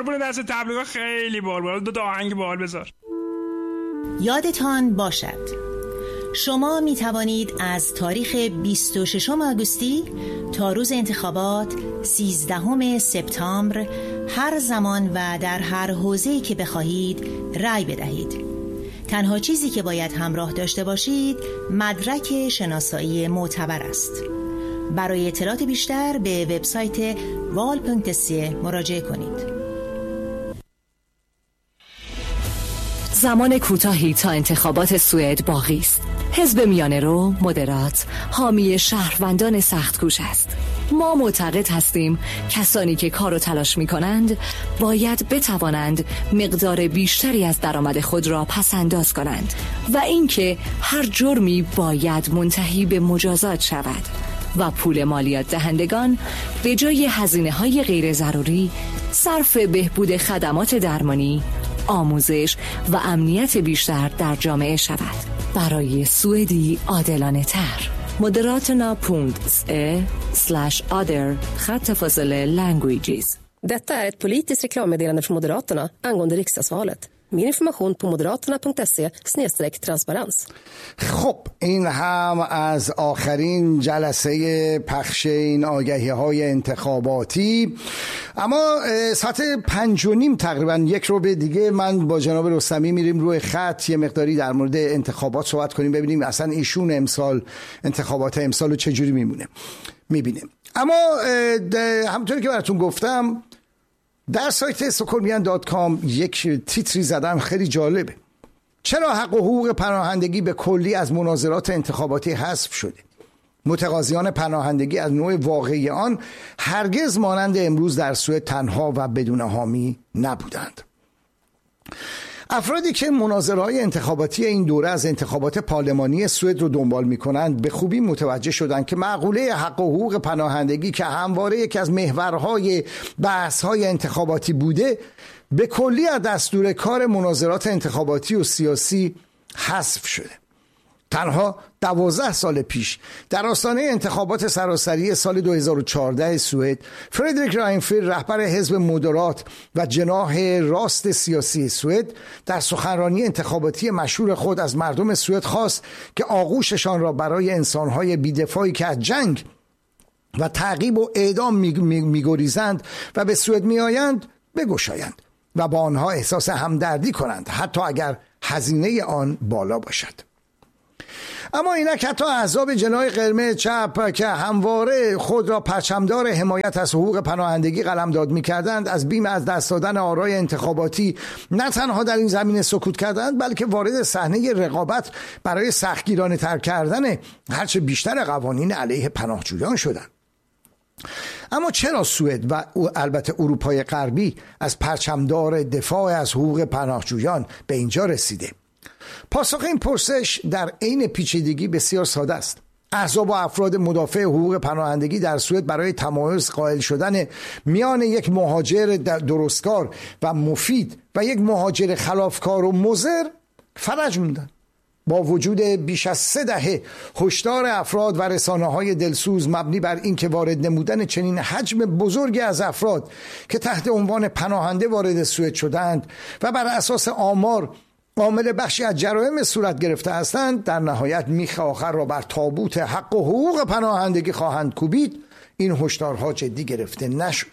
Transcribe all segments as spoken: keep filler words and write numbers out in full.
قربون دست تبلیغ خیلی بال بال. دو تا آهنگ بال بذار. یادتان باشد شما می توانید از تاریخ بیست و ششم آگوستی تا روز انتخابات سیزدهم سپتامبر هر زمان و در هر حوزه‌ای که بخواهید رأی بدهید. تنها چیزی که باید همراه داشته باشید مدرک شناسایی معتبر است. برای اطلاعات بیشتر به وبسایت وال پونکت سی مراجعه کنید. زمان کوتاهی تا انتخابات سوئد باقی است. حزب میانه رو مدرات حامی شهروندان سخت‌کوش است. ما معتقد هستیم کسانی که کار و تلاش می کنند باید بتوانند مقدار بیشتری از درآمد خود را پس انداز کنند و اینکه هر جرمی باید منتهی به مجازات شود و پول مالیات دهندگان به جای هزینه‌های غیر ضروری صرف بهبود خدمات درمانی، آموزش و امنیت بیشتر در جامعه شود. برای سوئدی عادلانه تر. Moderaterna punkt se slash other خط فاصله languages. Detta är ett politiskt reklammeddelande från Moderaterna angående riksdagsvalet. Mer information på moderaterna punkt se snedstreck transparens. خب این هم از آخرین جلسه پخش این آگهی های انتخاباتی. اما ساعت پنج و نیم تقریبا یک رو به دیگه من با جناب رستمی میریم روی خط یه مقداری در مورد انتخابات صحبت کنیم، ببینیم اصلا ایشون امسال انتخابات امسال رو چجوری میمونه میبینیم. اما همونطوری که براتون گفتم در سایت استکهلمیان دات کام یک تیتری زدم خیلی جالبه. چرا حق و حقوق پناهندگی به کلی از مناظرات انتخاباتی حذف شده؟ متقاضیان پناهندگی از نوع واقعی آن هرگز مانند امروز در سوئد تنها و بدون حامی نبودند. افرادی که مناظره‌های انتخاباتی این دوره از انتخابات پارلمانی سوئد رو دنبال می‌کنند به خوبی متوجه شدند که معقوله حق و حقوق پناهندگی که همواره یکی از محورهای بحث‌های انتخاباتی بوده به کلی از دستور کار مناظرات انتخاباتی و سیاسی حذف شده. تنها دوازده سال پیش در آستانه انتخابات سراسری سال دو هزار و چهارده سوئد، فردریک راینفیلد رهبر حزب مودرات و جناح راست سیاسی سوئد در سخنرانی انتخاباتی مشهور خود از مردم سوئد خواست که آغوششان را برای انسان‌های بی‌دفاعی که از جنگ و تعقیب و اعدام می‌گریزند و به سوئد می‌آیند بگشایند و با آنها احساس همدردی کنند، حتی اگر هزینه آن بالا باشد. اما اینک حتی احزاب جناح قرمز چپ که همواره خود را پرچمدار حمایت از حقوق پناهندگی قلمداد می‌کردند از بیم از دست دادن آرای انتخاباتی نه تنها در این زمینه سکوت کردند، بلکه وارد صحنه رقابت برای سختگیرانه تر کردن هرچه بیشتر قوانین علیه پناهجویان شدند. اما چرا سوئد و البته اروپای غربی از پرچمدار دفاع از حقوق پناهجویان به اینجا رسیده؟ پاسخ این پرسش در عین پیچیدگی بسیار ساده است. احزاب و افراد مدافع حقوق پناهندگی در سوئد برای تمایز قائل شدن میان یک مهاجر درستکار و مفید و یک مهاجر خلافکار و مضر فرج موندن. با وجود بیش از سه دهه هشدار افراد و رسانه‌های دلسوز مبنی بر اینکه وارد نمودن چنین حجم بزرگی از افراد که تحت عنوان پناهنده وارد سوئد شدند و بر اساس آمار عامل بخشی از جرایم صورت گرفته هستند، در نهایت میخ آخر را بر تابوت حق و حقوق پناهندگی خواهند کوبید، این هشدارها جدی گرفته نشد.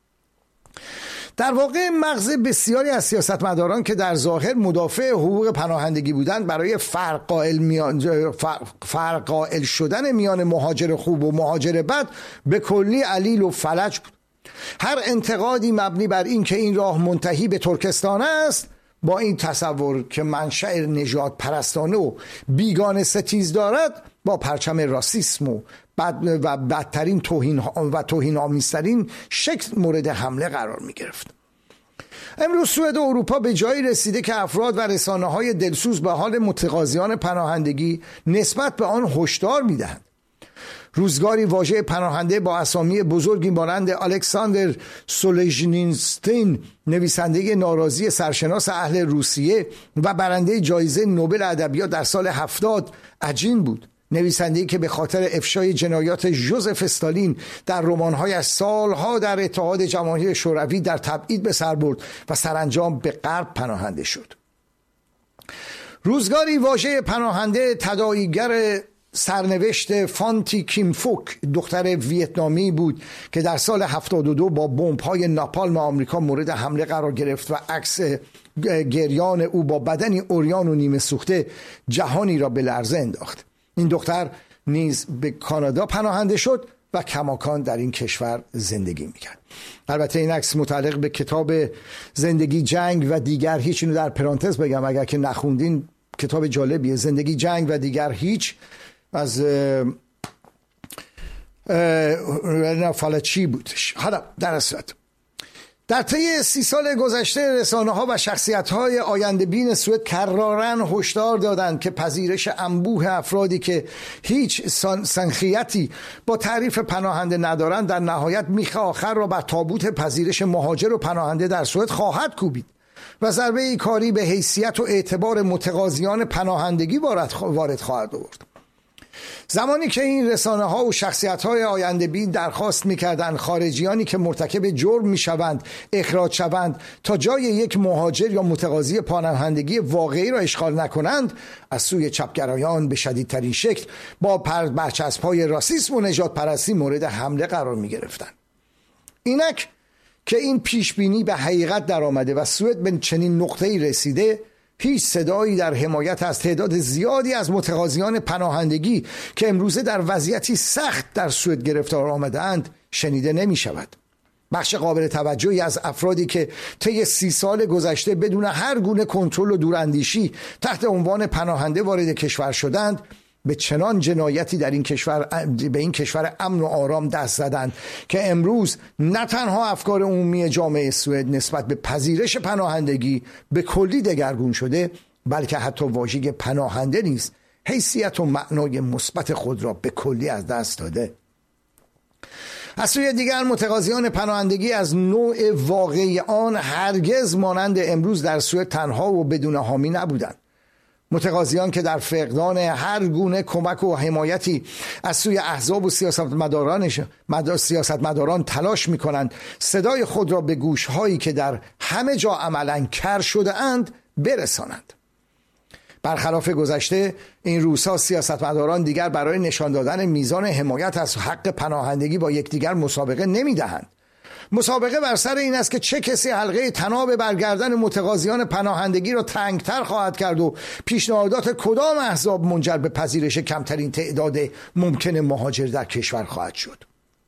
در واقع مغز بسیاری از سیاستمداران که در ظاهر مدافع حقوق پناهندگی بودند برای فرق قائل, میان فرق قائل شدن میان مهاجر خوب و مهاجر بد به کلی علیل و فلج بود. هر انتقادی مبنی بر این که این راه منتهی به ترکستان است با این تصور که منشأ نژاد پرستانه و بیگانه ستیز دارد با پرچم راسیسم و بد و بدترین توهین و توهین آمیزترین شکل مورد حمله قرار می گرفت. امروز سوئد و اروپا به جایی رسیده که افراد و رسانه‌های دلسوز به حال متقاضیان پناهندگی نسبت به آن هشدار می‌دهند. روزگاری واژه پناهنده با اسامی بزرگی مانند الکساندر سولژنیتسین، نویسنده ناراضی سرشناس اهل روسیه و برنده جایزه نوبل ادبیات در سال هفتاد، عجین بود. نویسنده‌ای که به خاطر افشای جنایات ژوزف استالین در رمان‌هایش سالها در اتحاد جماهیر شوروی در تبعید به سر برد و سرانجام به غرب پناهنده شد. روزگاری واژه پناهنده تداعیگر سرنوشت فانتی کیم فوک، دختر ویتنامی بود که در سال هفتاد و دو با بمب‌های ناپالم آمریکا مورد حمله قرار گرفت و عکس گریان او با بدنی عریان و نیمه سوخته جهانی را به لرزه انداخت. این دختر نیز به کانادا پناهنده شد و کماکان در این کشور زندگی میکرد. البته این عکس متعلق به کتاب زندگی جنگ و دیگر هیچ، اینو در پرانتز بگم اگر که نخوندین کتاب جالبیه، زندگی جنگ و دیگر هیچ از فالچی بودش. حالا در اصل در طی سی سال گذشته رسانه‌ها و شخصیت‌های آینده بین سوئد کراراً هشدار دادند که پذیرش انبوه افرادی که هیچ سنخیتی با تعریف پناهنده ندارند در نهایت میخ آخر را بر تابوت پذیرش مهاجر و پناهنده در سوئد خواهد کوبید و ضربه ای کاری به حیثیت و اعتبار متقاضیان پناهندگی وارد خواهد آورد. زمانی که این رسانه ها و شخصیت های آینده بین درخواست میکردند خارجیانی که مرتکب جرم میشوند اخراج شوند تا جای یک مهاجر یا متقاضی پناهندگی واقعی را اشغال نکنند، از سوی چپگرایان به شدیدترین شکل با برچسب های راسیسم و نژاد پرستی مورد حمله قرار میگرفتند. اینک که این پیش بینی به حقیقت در آمده و سوئد به چنین نقطه‌ای رسیده، هیچ صدایی در حمایت از تعداد زیادی از متقاضیان پناهندگی که امروزه در وضعیتی سخت در سوئد گرفتار آمده‌اند شنیده نمی شود. بخش قابل توجهی از افرادی که طی سی سال گذشته بدون هر گونه کنترل و دوراندیشی تحت عنوان پناهنده وارد کشور شدند، به چنان جنایتی در این کشور به این کشور امن و آرام دست زدند که امروز نه تنها افکار عمومی جامعه سوئد نسبت به پذیرش پناهندگی به کلی دگرگون شده، بلکه حتی واژه پناهنده نیز حیثیت و معنای مثبت خود را به کلی از دست داده. از سوی دیگر متقاضیان پناهندگی از نوع واقعی آن هرگز مانند امروز در سوئد تنها و بدون حامی نبودند. متقاضیان که در فقدان هر گونه کمک و حمایتی از سوی احزاب و سیاستمداران سیاستمداران تلاش می‌کنند صدای خود را به گوش‌هایی که در همه جا عملاً کر شده اند برسانند. برخلاف گذشته، این روزها سیاستمداران دیگر برای نشان دادن میزان حمایت از حق پناهندگی با یکدیگر مسابقه نمی‌دهند. مسابقه بر سر این است که چه کسی حلقه طناب برگردن متقاضیان پناهندگی را تنگتر خواهد کرد و پیشنهادات کدام احزاب منجر به پذیرش کمترین تعداد ممکن مهاجر در کشور خواهد شد.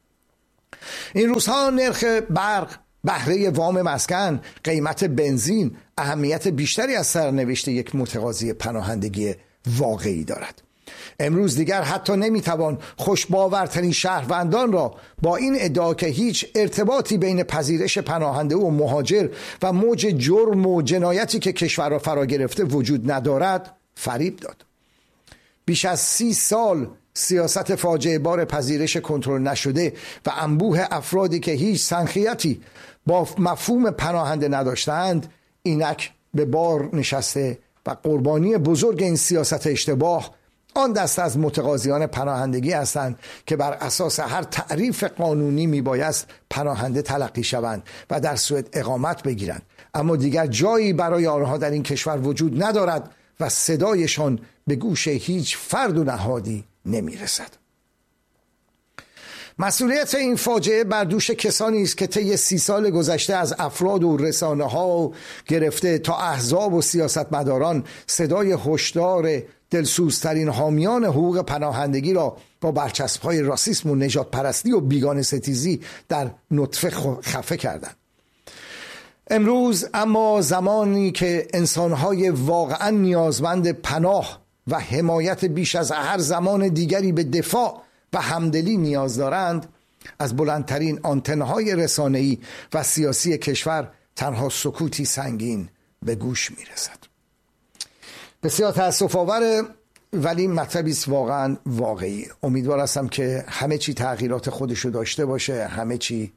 این روزها نرخ برق، بهره وام مسکن، قیمت بنزین اهمیت بیشتری از سرنوشت یک متقاضی پناهندگی واقعی دارد. امروز دیگر حتی نمیتوان خوشباورترین شهروندان را با این ادعا که هیچ ارتباطی بین پذیرش پناهنده و مهاجر و موج جرم و جنایتی که کشور را فرا گرفته وجود ندارد فریب داد. بیش از سی سال سیاست فاجعه بار پذیرش کنترل نشده و انبوه افرادی که هیچ سنخیتی با مفهوم پناهنده نداشتند اینک به بار نشسته و قربانی بزرگ این سیاست اشتباه آن دست از متقاضیان پناهندگی هستند که بر اساس هر تعریف قانونی میبایست پناهنده تلقی شوند و در سوئد اقامت بگیرند، اما دیگر جایی برای آنها در این کشور وجود ندارد و صدایشان به گوش هیچ فرد و نهادی نمیرسد. مسئولیت این فاجعه بر دوش کسانی است که طی سی سال گذشته از افراد و رسانه ها گرفته تا احزاب و سیاستمداران صدای هشدار دلسوزترین حامیان حقوق پناهندگی را با برچسب‌های راسیسم و نژاد پرستی و بیگانه ستیزی در نطفه خفه کردند. امروز اما زمانی که انسان‌های واقعاً نیازمند پناه و حمایت بیش از هر زمان دیگری به دفاع و همدلی نیاز دارند، از بلندترین آنتن‌های رسانه‌ای و سیاسی کشور تنها سکوتی سنگین به گوش می‌رسد. بسیار تأسف آور، ولی مطلبی است واقعا واقعی. امیدوار هستم که همه چی تغییرات خودشو داشته باشه، همه چی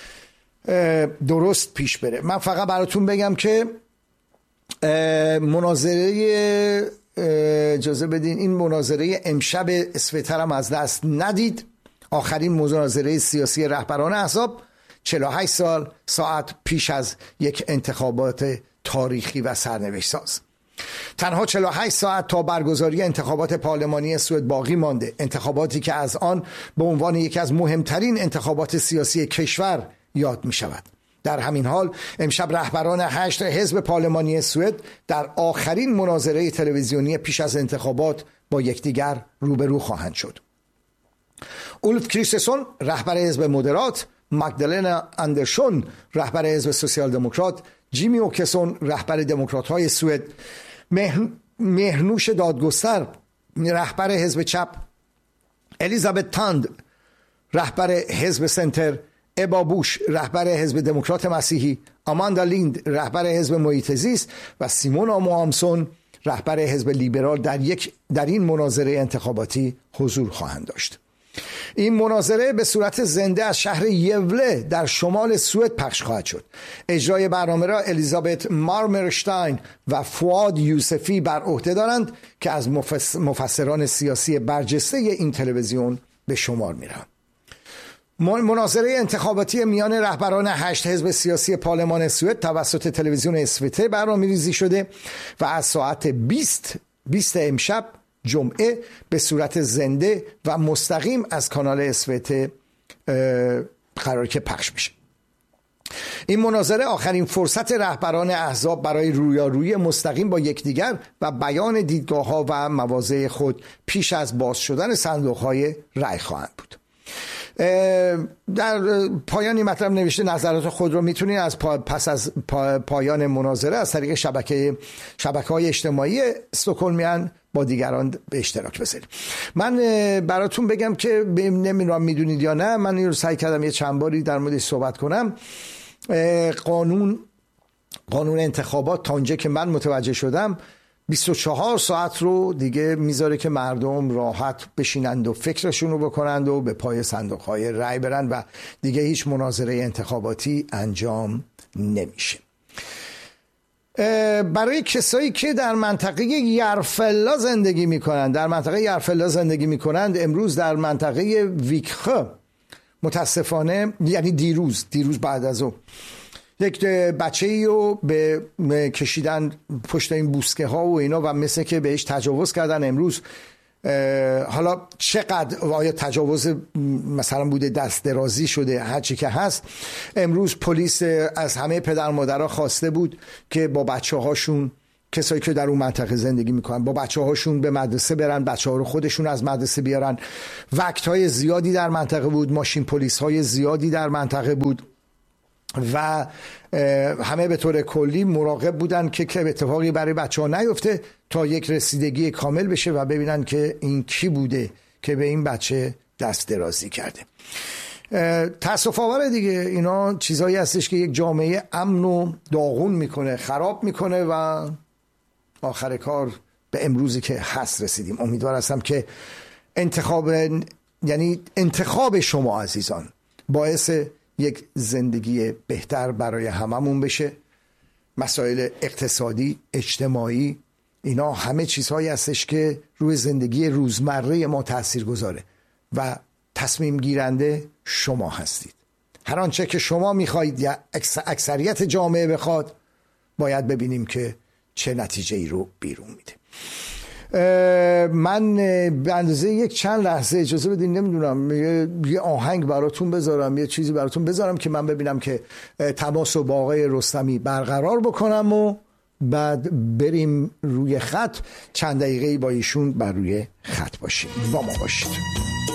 درست پیش بره. من فقط براتون بگم که مناظره اجازه بدین این مناظره امشب اسوتر هم از دست ندید. آخرین مناظره سیاسی رهبران احزاب چهل و هشت سال ساعت پیش از یک انتخابات تاریخی و سرنوشت ساز. تنها چهل و هشت ساعت تا برگزاری انتخابات پارلمانی سوئد باقی مانده، انتخاباتی که از آن به عنوان یکی از مهمترین انتخابات سیاسی کشور یاد می شود. در همین حال امشب رهبران هشت حزب پارلمانی سوئد در آخرین مناظره تلویزیونی پیش از انتخابات با یکدیگر روبرو خواهند شد. اولف کریستسون رهبر حزب مدرات، مگدالنا اندرسون رهبر حزب سوسیال دموکرات، جیمی اوکسون رهبر دموکرات های سوئد، مهرنوش دادگستر رهبر حزب چپ، الیزابت تاند رهبر حزب سنتر، ابا بوش رهبر حزب دموکرات مسیحی، آماندا لیند رهبر حزب محیط زیست و سیمونا موامسون رهبر حزب لیبرال در یک در این مناظره انتخاباتی حضور خواهند داشت. این مناظره به صورت زنده از شهر یوله در شمال سوئد پخش خواهد شد. اجرای برنامه را الیزابت مارمرشتاین و فواد یوسفی بر عهده دارند که از مفسران سیاسی برجسته این تلویزیون به شمار میرند. مناظره انتخاباتی میان رهبران هشت حزب سیاسی پارلمان سوئد توسط تلویزیون اسوته برنامه‌ریزی شده و از ساعت بیست امشب جمعه به صورت زنده و مستقیم از کانال اسوته قرار که پخش میشه. این مناظره آخرین فرصت رهبران احزاب برای رویارویی مستقیم با یکدیگر و بیان دیدگاه‌ها و مواضع خود پیش از باز شدن صندوق‌های رأی خواهند بود. در پایان این مطلب نوشته نظرات خود رو میتونید از پا پس از پا پایان مناظره از طریق شبکه شبکه‌های اجتماعی استکهلمیان با دیگران به اشتراک بذارید. من براتون بگم که نمیدونم میدونید یا نه، من این رو سعی کردم یه چند باری در موردش صحبت کنم. قانون قانون انتخابات تا اونجا که من متوجه شدم بیست و چهار ساعت رو دیگه میذاره که مردم راحت بشینند و فکرشون رو بکنند و به پای صندوق‌های رأی برن و دیگه هیچ مناظره انتخاباتی انجام نمیشه. برای کسایی که در منطقه یرفلا زندگی میکنند در منطقه یرفلا زندگی میکنند امروز در منطقه ویکخه متاسفانه، یعنی دیروز دیروز بعد از اون یک بچه‌ای رو به کشیدن پشت این بوسکه ها و اینا و مثل که بهش تجاوز کردن. امروز حالا چقدر آیا تجاوز مثلا بوده، دست درازی شده، هر چی که هست، امروز پلیس از همه پدر مادرها خواسته بود که با بچه هاشون، کسایی که در اون منطقه زندگی میکنن، با بچه هاشون به مدرسه برن، بچه ها رو خودشون از مدرسه بیارن. وقت های زیادی در منطقه بود، ماشین پلیس های زیادی در منطقه بود و همه به طور کلی مراقب بودن که که اتفاقی برای بچه ها نیفته تا یک رسیدگی کامل بشه و ببینن که این کی بوده که به این بچه دست درازی کرده. تأسف آوره دیگه، اینا چیزایی هستش که یک جامعه امن و داغون میکنه، خراب میکنه و آخر کار به امروزی که هست رسیدیم. امیدوار هستم که انتخاب، یعنی انتخاب شما عزیزان باعث یک زندگی بهتر برای هممون بشه. مسائل اقتصادی، اجتماعی، اینا همه چیزهایی هستش که روی زندگی روزمره ما تأثیر گذاره و تصمیم گیرنده شما هستید. هر آنچه که شما میخواید یا اکثریت جامعه بخواد باید ببینیم که چه نتیجه ای رو بیرون میده. من به اندازه یک چند لحظه اجازه بدین، نمیدونم یه آهنگ براتون بذارم، یه چیزی براتون بذارم که من ببینم که تماس رو با آقای رستمی برقرار بکنم و بعد بریم روی خط چند دقیقه‌ای با ایشون بر روی خط باشیم. با ما باشید.